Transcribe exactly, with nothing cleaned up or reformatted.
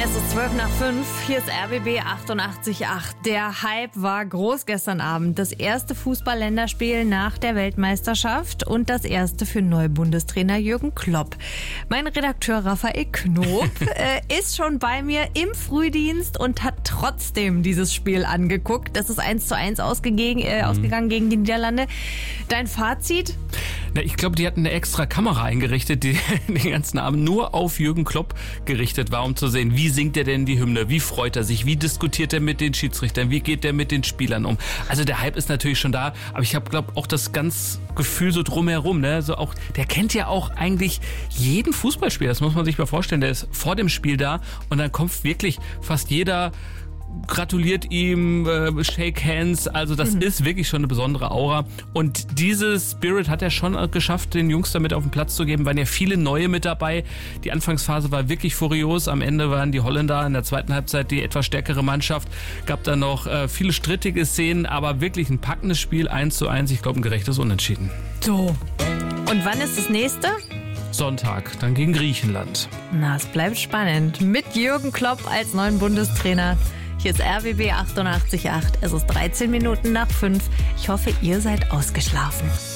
Es ist zwölf nach fünf, hier ist R B B achtundachtzig Komma acht. Der Hype war groß gestern Abend. Das erste Fußball-Länderspiel nach der Weltmeisterschaft und das erste für Neubundestrainer Jürgen Klopp. Mein Redakteur Raphael Knob äh, ist schon bei mir im Frühdienst und hat trotzdem dieses Spiel angeguckt. Das ist eins zu eins ausgegangen, äh, mhm. ausgegangen gegen die Niederlande. Dein Fazit? Na, ich glaube, die hatten eine extra Kamera eingerichtet, die den ganzen Abend nur auf Jürgen Klopp gerichtet war, um zu sehen, wie singt er denn die Hymne, wie freut er sich, wie diskutiert er mit den Schiedsrichtern, wie geht er mit den Spielern um. Also der Hype ist natürlich schon da, aber ich habe, glaube auch das ganz Gefühl so drumherum, ne, so auch, der kennt ja auch eigentlich jeden Fußballspieler, das muss man sich mal vorstellen, der ist vor dem Spiel da und dann kommt wirklich fast jeder, gratuliert ihm, äh, Shake Hands, also das mhm. ist wirklich schon eine besondere Aura und dieses Spirit hat er schon geschafft, den Jungs damit auf den Platz zu geben, waren ja viele neue mit dabei, die Anfangsphase war wirklich furios, am Ende waren die Holländer in der zweiten Halbzeit die etwas stärkere Mannschaft, gab dann noch äh, viele strittige Szenen, aber wirklich ein packendes Spiel, eins zu eins, ich glaube ein gerechtes Unentschieden. So, und wann ist das nächste? Sonntag, dann gegen Griechenland. Na, es bleibt spannend, mit Jürgen Klopp als neuen Bundestrainer. Hier ist R B B achtundachtzig Komma acht. Es ist dreizehn Minuten nach fünf. Ich hoffe, ihr seid ausgeschlafen.